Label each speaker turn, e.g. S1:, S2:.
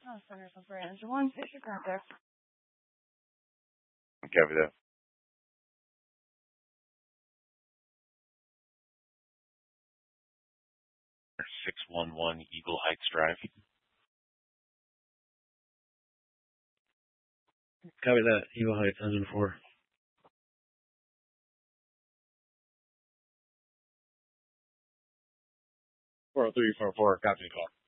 S1: Oh, sorry, for Brandon. One station right there.
S2: Copy that. 611 Eagle Heights Drive.
S3: Copy that. Eagle Heights, engine 4. 40344, copy the call.